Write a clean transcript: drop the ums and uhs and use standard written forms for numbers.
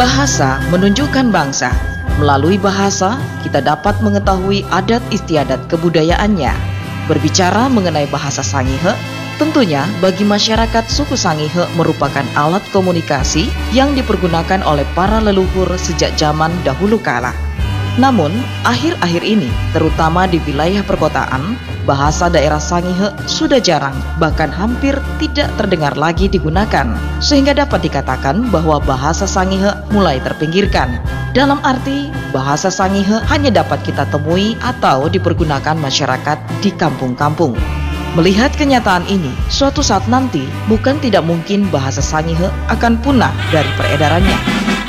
Bahasa menunjukkan bangsa. Melalui bahasa, kita dapat mengetahui adat istiadat kebudayaannya. Berbicara mengenai bahasa Sangihe, tentunya bagi masyarakat suku Sangihe merupakan alat komunikasi yang dipergunakan oleh para leluhur sejak zaman dahulu kala. Namun, akhir-akhir ini, terutama di wilayah perkotaan, bahasa daerah Sangihe sudah jarang, bahkan hampir tidak terdengar lagi digunakan, sehingga dapat dikatakan bahwa bahasa Sangihe mulai terpinggirkan. Dalam arti, bahasa Sangihe hanya dapat kita temui atau dipergunakan masyarakat di kampung-kampung. Melihat kenyataan ini, suatu saat nanti bukan tidak mungkin bahasa Sangihe akan punah dari peredarannya.